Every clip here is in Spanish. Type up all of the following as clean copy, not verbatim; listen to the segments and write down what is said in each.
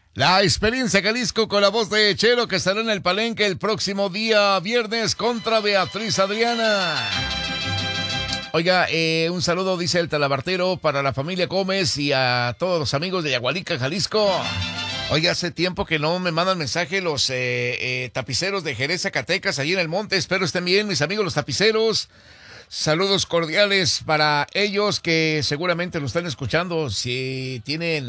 La experiencia Jalisco con la voz de Chelo, que estará en el Palenque el próximo día viernes contra Beatriz Adriana. Oiga, un saludo, dice el Talabartero, para la familia Gómez y a todos los amigos de Yagualica, Jalisco. Oiga, hace tiempo que no me mandan mensaje los tapiceros de Jerez, Zacatecas, allí en el monte. Espero estén bien, mis amigos los tapiceros. Saludos cordiales para ellos que seguramente lo están escuchando. Si tienen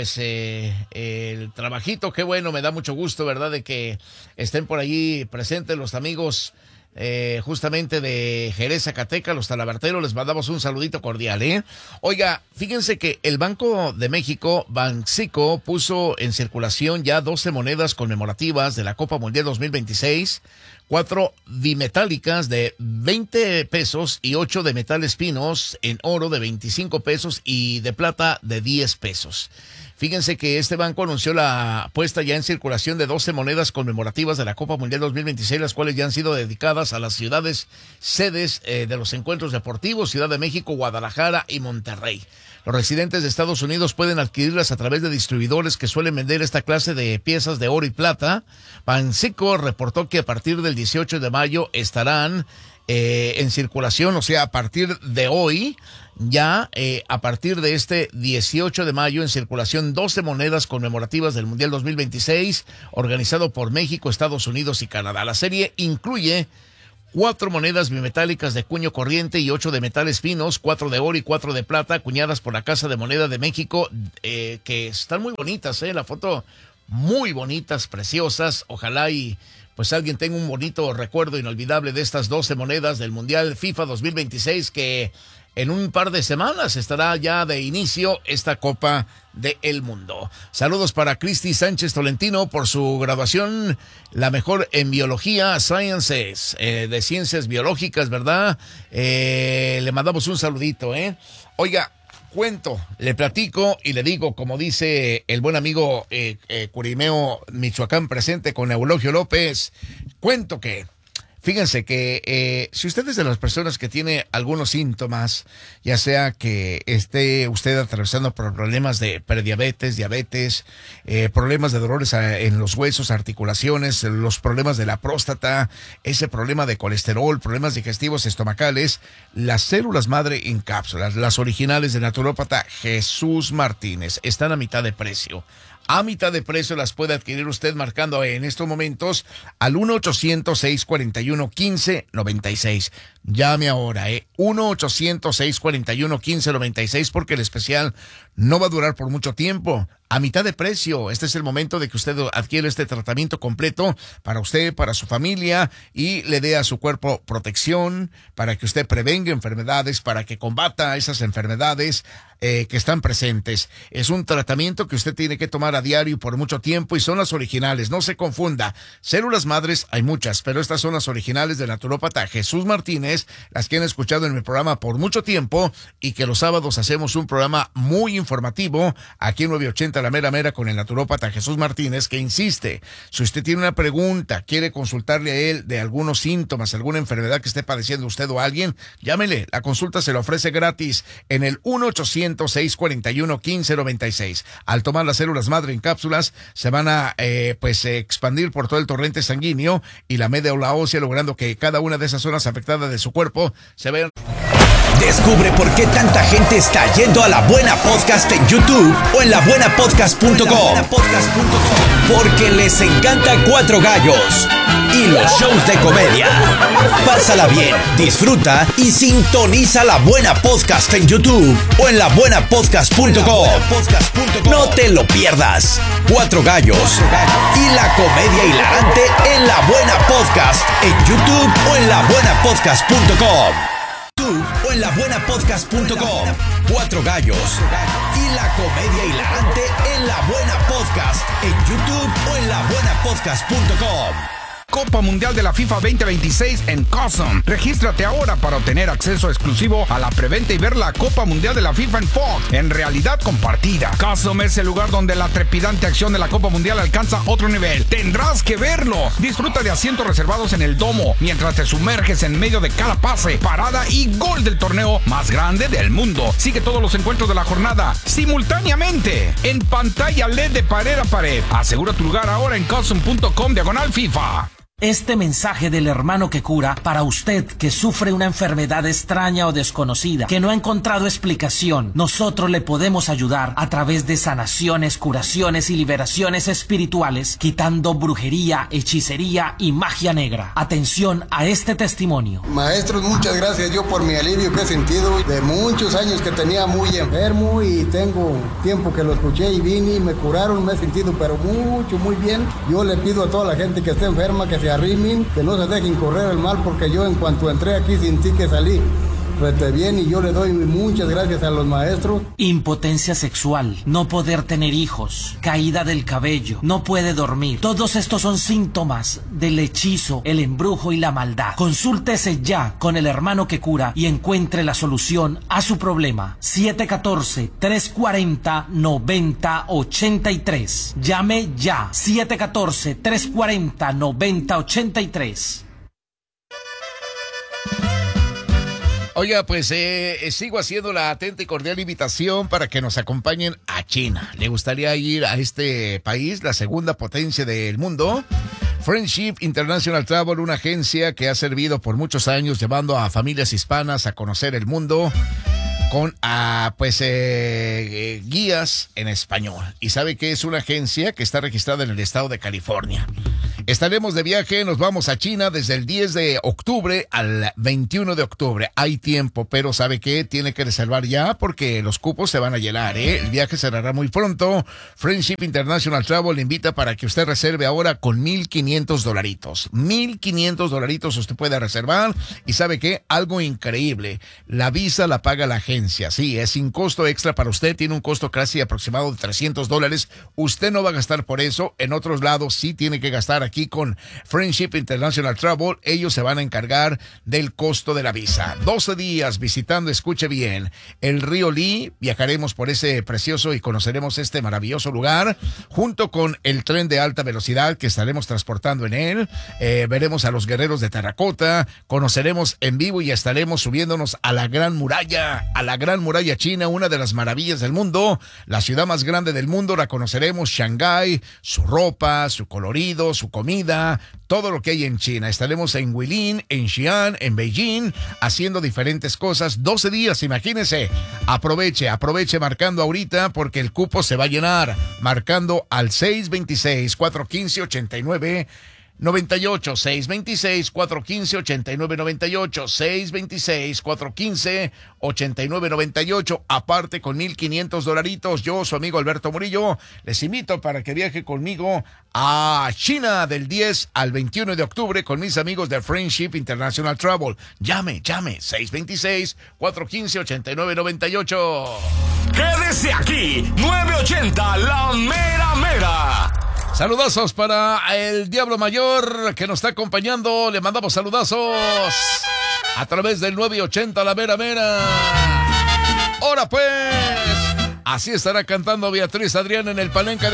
el trabajito, qué bueno, me da mucho gusto, ¿verdad? De que estén por allí presentes los amigos justamente de Jerez, Zacatecas, los Talabarteros. Les mandamos un saludito cordial, ¿eh? Oiga, fíjense que el Banco de México, Banxico, puso en circulación ya 12 monedas conmemorativas de la Copa Mundial 2026, 4 bimetálicas de 20 pesos y 8 de metales finos en oro de 25 pesos y de plata de 10 pesos. Fíjense que este banco anunció la puesta ya en circulación de 12 monedas conmemorativas de la Copa Mundial 2026, las cuales ya han sido dedicadas a las ciudades sedes de los encuentros deportivos, Ciudad de México, Guadalajara y Monterrey. Los residentes de Estados Unidos pueden adquirirlas a través de distribuidores que suelen vender esta clase de piezas de oro y plata. Banxico reportó que a partir del 18 de mayo estarán en circulación, o sea, a partir de hoy, ya a partir de este 18 de mayo en circulación 12 monedas conmemorativas del Mundial 2026, organizado por México, Estados Unidos y Canadá. La serie incluye 4 monedas bimetálicas de cuño corriente y 8 de metales finos, 4 de oro y 4 de plata, acuñadas por la Casa de Moneda de México, que están muy bonitas, la foto muy bonitas, preciosas. Ojalá y pues alguien tenga un bonito recuerdo inolvidable de estas 12 monedas del Mundial FIFA 2026, que en un par de semanas estará ya de inicio esta Copa del Mundo. Saludos para Cristi Sánchez Tolentino por su graduación, la mejor en biología, Sciences, de ciencias biológicas, ¿verdad? Le mandamos un saludito, ¿eh? Oiga, cuento, le platico y le digo, como dice el buen amigo Curimeo, Michoacán presente con Eulogio López, cuento que fíjense que si usted es de las personas que tiene algunos síntomas, ya sea que esté usted atravesando por problemas de prediabetes, diabetes, problemas de dolores en los huesos, articulaciones, los problemas de la próstata, ese problema de colesterol, problemas digestivos estomacales, las células madre en cápsulas, las originales de naturópata Jesús Martínez, están a mitad de precio. A mitad de precio las puede adquirir usted marcando en estos momentos al 1-800-641-1596. Llame ahora, 1-800-641-1596, porque el especial no va a durar por mucho tiempo. A mitad de precio. Este es el momento de que usted adquiere este tratamiento completo para usted, para su familia, y le dé a su cuerpo protección, para que usted prevenga enfermedades, para que combata esas enfermedades que están presentes. Es un tratamiento que usted tiene que tomar a diario por mucho tiempo y son las originales. No se confunda. Células madres hay muchas, pero estas son las originales de naturópata Jesús Martínez, las que han escuchado en mi programa por mucho tiempo y que los sábados hacemos un programa muy informativo aquí en 980 La Mera Mera con el naturópata Jesús Martínez, que insiste, si usted tiene una pregunta, quiere consultarle a él de algunos síntomas, alguna enfermedad que esté padeciendo usted o alguien, llámele, la consulta se la ofrece gratis en el 1-800-641-1596. Al tomar las células madre en cápsulas, se van a expandir por todo el torrente sanguíneo y la médula ósea, logrando que cada una de esas zonas afectadas de su cuerpo se vean. Descubre por qué tanta gente está yendo a La Buena Podcast en YouTube o en labuenapodcast.com. Porque les encanta Cuatro Gallos y los shows de comedia. Pásala bien, disfruta y sintoniza La Buena Podcast en YouTube o en labuenapodcast.com. No te lo pierdas. Cuatro Gallos y la comedia hilarante en La Buena Podcast en YouTube o en labuenapodcast.com. O en labuenapodcast.com. Cuatro Gallos y la comedia hilarante en La Buena Podcast en YouTube o en labuenapodcast.com. Copa Mundial de la FIFA 2026 en Custom. Regístrate ahora para obtener acceso exclusivo a la preventa y ver la Copa Mundial de la FIFA en Fox, en realidad compartida. Custom es el lugar donde la trepidante acción de la Copa Mundial alcanza otro nivel. Tendrás que verlo. Disfruta de asientos reservados en el domo mientras te sumerges en medio de cada pase, parada y gol del torneo más grande del mundo. Sigue todos los encuentros de la jornada simultáneamente en pantalla LED de pared a pared. Asegura tu lugar ahora en custom.com/FIFA. Este mensaje del hermano que cura para usted que sufre una enfermedad extraña o desconocida, que no ha encontrado explicación. Nosotros le podemos ayudar a través de sanaciones, curaciones y liberaciones espirituales, quitando brujería, hechicería y magia negra. Atención a este testimonio. Maestros, muchas gracias yo por mi alivio que he sentido de muchos años que tenía muy enfermo y tengo tiempo que lo escuché y vine y me curaron, me he sentido pero muy bien. Yo le pido a toda la gente que esté enferma que se arrimen, que no se dejen correr el mal, porque yo en cuanto entré aquí sentí que salí bien y yo le doy muchas gracias a los maestros. Impotencia sexual, no poder tener hijos, caída del cabello, no puede dormir. Todos estos son síntomas del hechizo, el embrujo y la maldad. Consúltese ya con el hermano que cura y encuentre la solución a su problema. 714-340-9083. Llame ya. 714-340-9083. Oiga, pues sigo haciendo la atenta y cordial invitación para que nos acompañen a China. ¿Le gustaría ir a este país, la segunda potencia del mundo? Friendship International Travel, una agencia que ha servido por muchos años llevando a familias hispanas a conocer el mundo con guías en español. Y sabe que es una agencia que está registrada en el estado de California. Estaremos de viaje, nos vamos a China desde el 10 de octubre al 21 de octubre. Hay tiempo, pero ¿sabe qué? Tiene que reservar ya porque los cupos se van a llenar, ¿eh? El viaje cerrará muy pronto. Friendship International Travel le invita para que usted reserve ahora con $1,500. $1,500 usted puede reservar. Y ¿sabe qué? Algo increíble. La visa la paga la agencia. Sí, es sin costo extra para usted. Tiene un costo casi aproximado de $300. Usted no va a gastar por eso. En otros lados sí tiene que gastar. Aquí con Friendship International Travel, ellos se van a encargar del costo de la visa. 12 días visitando, escuche bien, el río Lee. Viajaremos por ese precioso y conoceremos este maravilloso lugar, junto con el tren de alta velocidad que estaremos transportando en él. Veremos a los guerreros de terracota, conoceremos en vivo y estaremos subiéndonos a la Gran Muralla China, una de las maravillas del mundo, la ciudad más grande del mundo. La conoceremos, Shanghái, su ropa, su colorido, su comida, todo lo que hay en China. Estaremos en Guilin, en Xi'an, en Beijing, haciendo diferentes cosas. 12 días, imagínense. Aproveche marcando ahorita porque el cupo se va a llenar. Marcando al 626-415-8998, 626-415-8998, 626-415-8998, aparte con $1,500. Yo, su amigo Alberto Murillo, les invito para que viaje conmigo a China del 10 al 21 de octubre con mis amigos de Friendship International Travel. Llame, 626-415-8998. Quédese aquí, 980, la mera mera. Saludazos para el Diablo Mayor que nos está acompañando. Le mandamos saludazos a través del 980 La Mera Mera. Ahora pues, así estará cantando Beatriz Adriana en el Palenque